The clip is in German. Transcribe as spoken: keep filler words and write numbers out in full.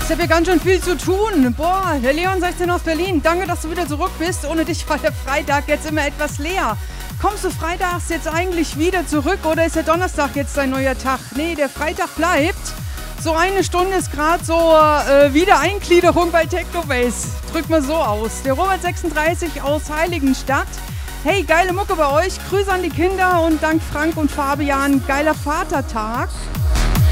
Ich habe hier ganz schön viel zu tun. Boah, der Leon sechzehn aus Berlin. Danke, dass du wieder zurück bist. Ohne dich war der Freitag jetzt immer etwas leer. Kommst du freitags jetzt eigentlich wieder zurück oder ist der Donnerstag jetzt dein neuer Tag? Nee, der Freitag bleibt. So eine Stunde ist gerade so äh, Wiedereingliederung bei Technobase. Drück mal so aus. Der Robert sechsunddreißig aus Heiligenstadt. Hey, geile Mucke bei euch. Grüße an die Kinder und dank Frank und Fabian. Geiler Vatertag.